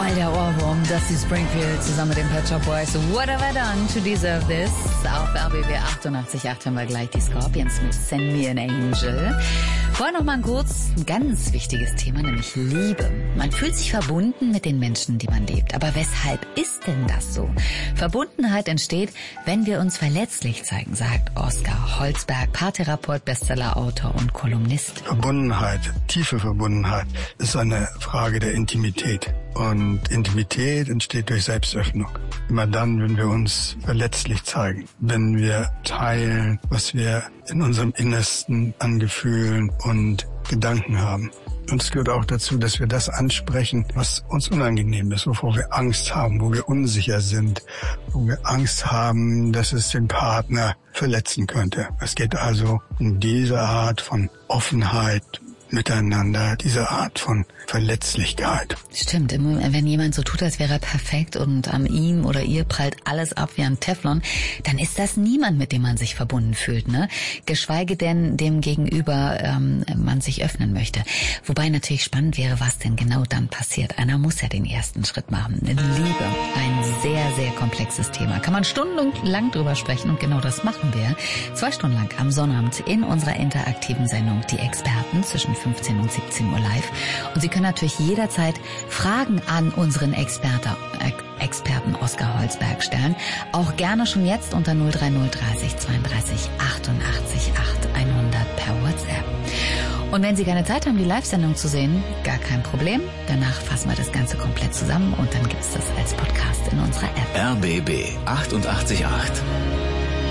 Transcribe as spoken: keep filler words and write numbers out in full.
Voll der Ohrwurm, Dusty Springfield zusammen mit den Pet Shop Boys. What have I done to deserve this? Auf R B B achtundachtzig Komma acht haben wir gleich die Scorpions mit Send Me an Angel. Vorher noch mal kurz ein ganz wichtiges Thema, nämlich Liebe. Man fühlt sich verbunden mit den Menschen, die man liebt. Aber weshalb ist denn das so? Verbundenheit entsteht, wenn wir uns verletzlich zeigen, sagt Oskar Holzberg, Paartherapeut, Bestsellerautor und Kolumnist. Verbundenheit, tiefe Verbundenheit ist eine Frage der Intimität. Und Intimität entsteht durch Selbstöffnung. Immer dann, wenn wir uns verletzlich zeigen, wenn wir teilen, was wir in unserem Innersten an Gefühlen und Gedanken haben. Und es gehört auch dazu, dass wir das ansprechen, was uns unangenehm ist, wovor wir Angst haben, wo wir unsicher sind, wo wir Angst haben, dass es den Partner verletzen könnte. Es geht also um diese Art von Offenheit miteinander, diese Art von Verletzlichkeit. Stimmt, wenn jemand so tut, als wäre er perfekt und an ihm oder ihr prallt alles ab wie ein Teflon, dann ist das niemand, mit dem man sich verbunden fühlt, ne? Geschweige denn dem Gegenüber ähm, man sich öffnen möchte. Wobei natürlich spannend wäre, was denn genau dann passiert. Einer muss ja den ersten Schritt machen. Liebe, ein sehr, sehr komplexes Thema. Kann man stundenlang drüber sprechen und genau das machen wir. Zwei Stunden lang am Sonnabend in unserer interaktiven Sendung Die Experten zwischen fünfzehn und siebzehn Uhr live. Und Sie können natürlich jederzeit Fragen an unseren Experte, äh, Experten Oskar Holzberg stellen. Auch gerne schon jetzt unter null drei null dreißig zweiunddreißig achtundachtzig acht hundert per WhatsApp. Und wenn Sie keine Zeit haben, die Live-Sendung zu sehen, gar kein Problem. Danach fassen wir das Ganze komplett zusammen und dann gibt es das als Podcast in unserer App. R B B achtundachtzig Komma acht.